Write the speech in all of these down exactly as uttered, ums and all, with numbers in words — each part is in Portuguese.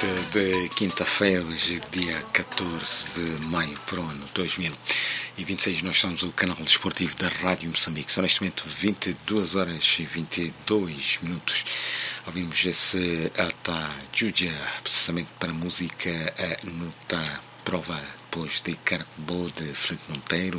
noite de quinta-feira, hoje dia catorze de maio para o ano dois mil e vinte e seis. Nós somos o canal desportivo da Rádio Moçambique. São neste momento vinte e duas horas e vinte e dois minutos. Ouvimos esse Ata Juja, precisamente para a música a Nuta Prova, depois de Caracbo, de Filipe Monteiro,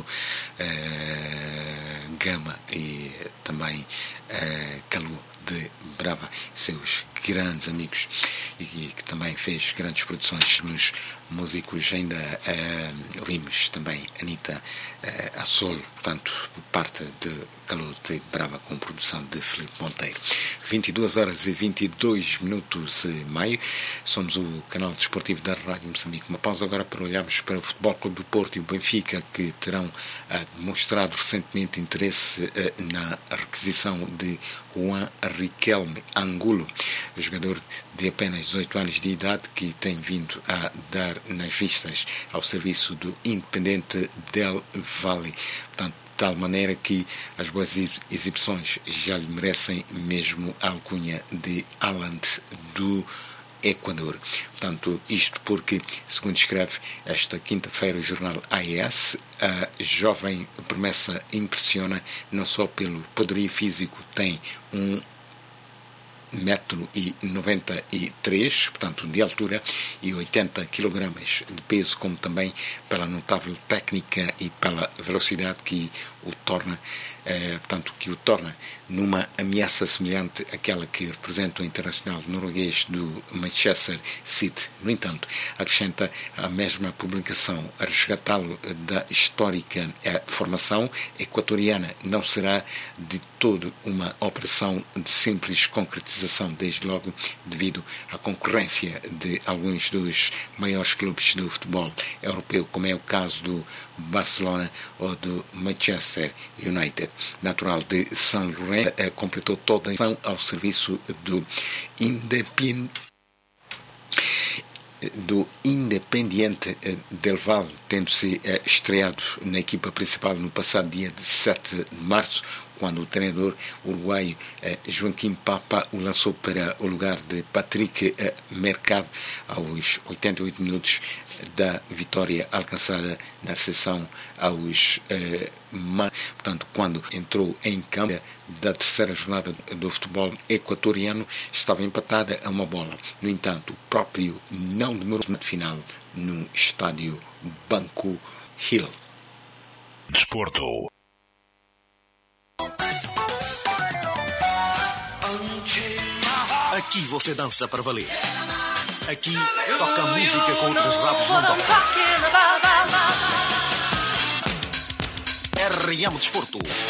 uh, Gama e também uh, Calu de Brava, seus grandes amigos, e que também fez grandes produções nos músicos. Ainda uh, ouvimos também Anitta uh, a solo, portanto, por parte de Calu de Brava, com produção de Filipe Monteiro. vinte e duas horas e vinte e dois minutos de maio. Somos o canal desportivo da Rádio Moçambique. Uma pausa agora para olharmos para o Futebol Clube do Porto e o Benfica, que terão uh, demonstrado recentemente interesse uh, na requisição de Juan Riquelme Angulo, jogador de apenas dezoito anos de idade, que tem vindo a dar nas vistas ao serviço do Independente del Valle. Portanto, de tal maneira que as boas exibições já lhe merecem mesmo a alcunha de Haaland do Equador. Portanto, isto porque, segundo escreve esta quinta-feira o jornal A E S, a jovem promessa impressiona não só pelo poderio físico, tem um metro e noventa e três, portanto, de altura, e oitenta quilogramas de peso, como também pela notável técnica e pela velocidade que o torna, eh, portanto, que o torna numa ameaça semelhante àquela que representa o internacional norueguês do Manchester City. No entanto, acrescenta a mesma publicação, a resgatá-lo da histórica eh, formação equatoriana não será de todo uma operação de simples concretização, desde logo devido à concorrência de alguns dos maiores clubes do futebol europeu, como é o caso do Barcelona ou do Manchester United. Natural de São Lourenço, eh, completou toda a ação ao serviço do Independiente do Independiente del Valle, tendo-se eh, estreado na equipa principal no passado dia sete de março, quando o treinador uruguaio eh, Joaquim Papa o lançou para o lugar de Patrick eh, Mercado aos oitenta e oito minutos da vitória alcançada na recepção aos eh, man... portanto, quando entrou em campo da terceira jornada do futebol equatoriano, estava empatada a uma bola. No entanto, o próprio não demorou na final no estádio Banco Hill. Desporto. Aqui você dança para valer. Aqui toca música com outras rádios não tocam. R M Desporto.